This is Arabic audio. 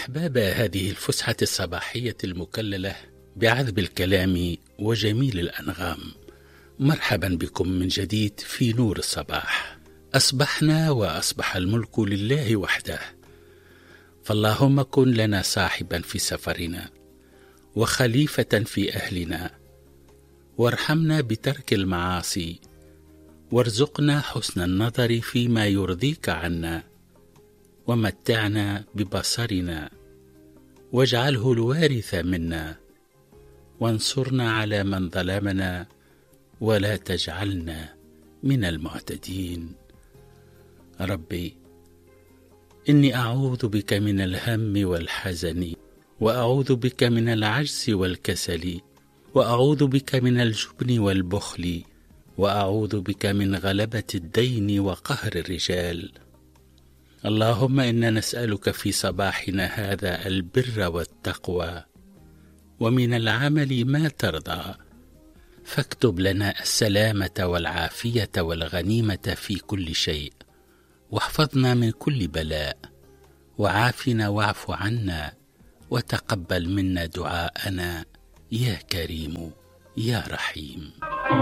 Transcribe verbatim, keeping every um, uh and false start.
أحباب هذه الفسحة الصباحية المكللة بعذب الكلام وجميل الأنغام، مرحبا بكم من جديد في نور الصباح. أصبحنا وأصبح الملك لله وحده، فاللهم كن لنا صاحبا في سفرنا وخليفة في أهلنا، وارحمنا بترك المعاصي، وارزقنا حسن النظر فيما يرضيك عنا، ومتعنا ببصرنا، واجعله الوارث منا، وانصرنا على من ظلمنا، ولا تجعلنا من المعتدين. ربي، إني أعوذ بك من الهم والحزن، وأعوذ بك من العجز والكسل، وأعوذ بك من الجبن والبخل، وأعوذ بك من غلبة الدين وقهر الرجال. اللهم إنا نسألك في صباحنا هذا البر والتقوى، ومن العمل ما ترضى، فاكتب لنا السلامة والعافية والغنيمة في كل شيء، واحفظنا من كل بلاء، وعافنا واعف عنا، وتقبل منا دعاءنا يا كريم يا رحيم.